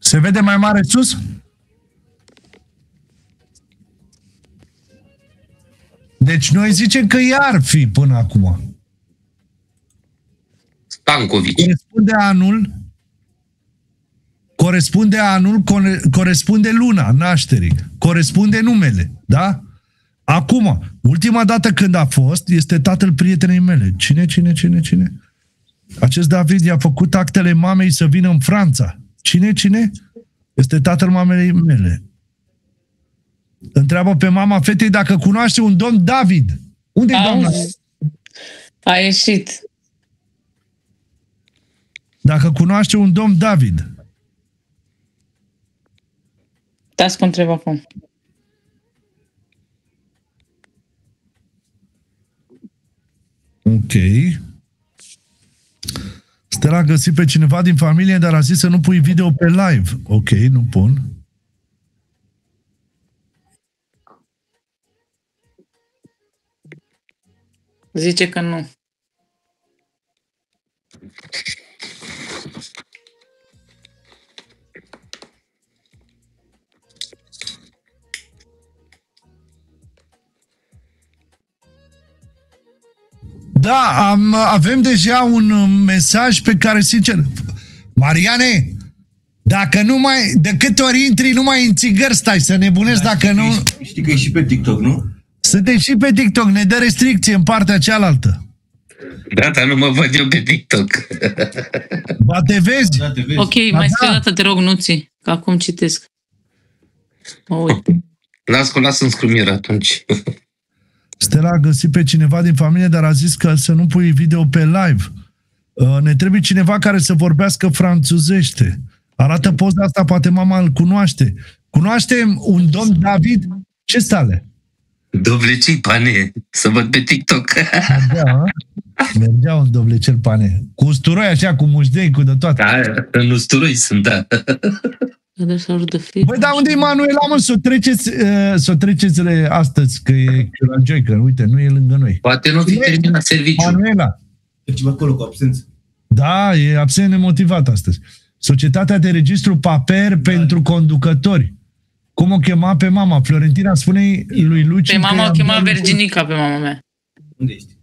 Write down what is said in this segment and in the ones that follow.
Se vede mai mare sus? Deci noi zicem că i-ar fi până acum. Stankovic. Corespunde luna nașterii, corespunde numele, da? Acum, ultima dată când a fost, este tatăl prietenei mele. Cine? Acest David i-a făcut actele mamei să vină în Franța. Cine? Este tatăl mamei mele. Întreabă pe mama fetei dacă cunoaște un domn David. Unde e doamna? A ieșit. Dacă cunoaște un domn David. Dați cum trebuie acum. Ok. Stella a găsit pe cineva din familie, dar a zis să nu pui video pe live. Ok, nu pun. Zice că nu. Da, avem deja un mesaj pe care, sincer... Mariane, dacă nu mai... De câte ori intri, nu mai în țigări stai, să nebunești, dacă nu... Știi că e și pe TikTok, nu? Suntem și pe TikTok, ne dă restricție în partea cealaltă. Da, dar nu mă văd eu pe TikTok. Ba, te vezi? Da, te vezi. Ok, mai scrie o dată, te rog, Nuții, că acum citesc. Mă uit. Lasă-mi scrumier atunci. Stella a găsit pe cineva din familie, dar a zis că să nu pui video pe live. Ne trebuie cineva care să vorbească franțuzește. Arată poza asta, poate mama îl cunoaște. Cunoaștem un domn David? Ce stale? Dovlecii pane, să văd pe TikTok. Mergea un dovlecel pane. Cu usturoi așa, cu mușdei, cu de toate. Da, în usturoi sunt, da. Băi, dar unde e Manuela, mă? S-o treceți astăzi, că e la Joică. Uite, nu e lângă noi. Poate nu fi terminat serviciul. Manuela. E ceva acolo cu absență. Da, e absent nemotivat astăzi. Societatea de registru paper pentru conducători. Cum o chema pe mama? Florentina, spune lui Luci... Pe mama o chema Virginica, pe mama mea. Unde ești?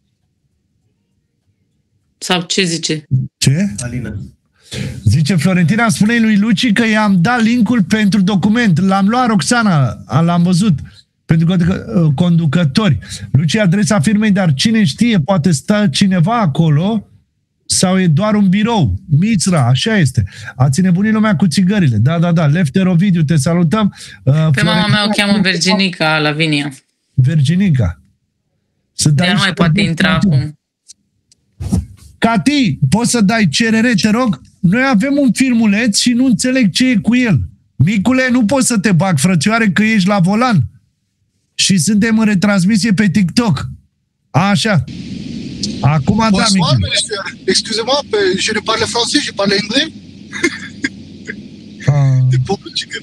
Sau ce zice? Ce? Alina. Zice Florentina, spune lui Luci că i-am dat linkul pentru document. L-am luat, Roxana, l-am văzut. Pentru că conducători. Luci adresa firmei, dar cine știe, poate stă cineva acolo sau e doar un birou. Mitra, așa este. Ați nebunit lumea cu țigările. Da. Lefter Ovidiu, te salutăm. Pe mama mea o cheamă Virginica Lavinia. Virginica. Ea nu mai poate intra acum. Cati, poți să dai cerere, te rog? Noi avem un filmuleț și nu înțeleg ce e cu el. Micule, nu poți să te bag, frățioare, că ești la volan. Și suntem în retransmisie pe TikTok. Așa. Acum da, Micule. Excusez-moi, je ne parle français, je parle anglais. Te pup, chicken.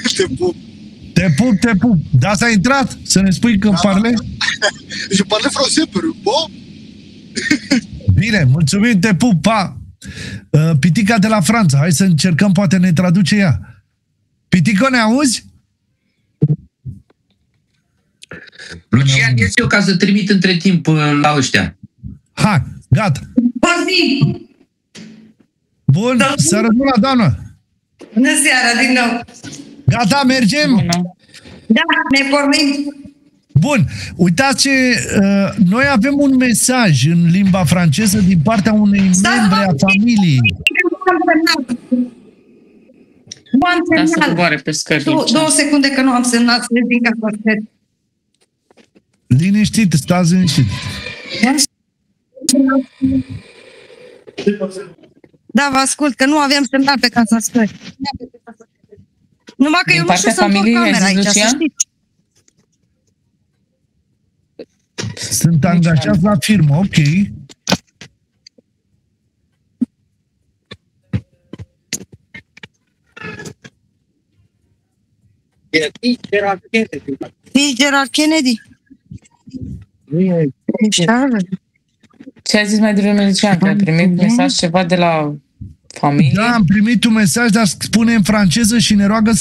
Te pup. Da, s-a intrat? Să ne spui că parle? Je parle français, pero bon. Bine, mulțumim, te pup, pa! Pitica de la Franța, hai să încercăm, poate ne traduce ea. Pitico, ne auzi? Lucian, ies eu ca să trimit între timp la ăștia. Hai, gata. Bun, să rămân la doamnă. Bună seara, din nou. Gata, mergem? Da, ne pornim. Bun, uitați ce... noi avem un mesaj în limba franceză din partea unei membre a familiei. Nu am semnal. Pe scări. 2 secunde că nu am semnal, să le zic că Liniștit, stați liniștit. Da, vă ascult, că nu aveam semnal pe casa scări. Numai că eu nu știu să întorc camera aici, să știți. Sunt angajați la firmă, ok. Gerard Kennedy. Ce a zis mai devreme Lucian? Că a primit mesaj ceva de la Familie? Da, am primit un mesaj, dar spune în franceză și ne roagă